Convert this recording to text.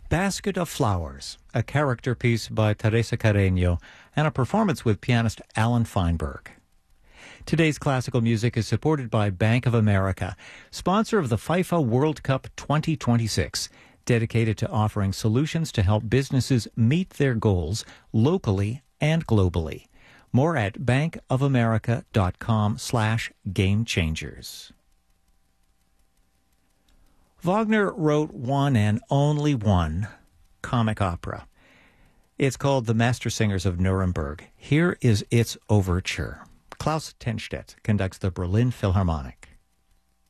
Basket of Flowers, a character piece by Teresa Carreño, and a performance with pianist Alan Feinberg. Today's classical music is supported by Bank of America, sponsor of the FIFA World Cup 2026, dedicated to offering solutions to help businesses meet their goals locally and globally. More at bankofamerica.com/gamechangers. Wagner wrote one and only one comic opera. It's called The Mastersingers of Nuremberg. Here is its overture. Klaus Tenstedt conducts the Berlin Philharmonic.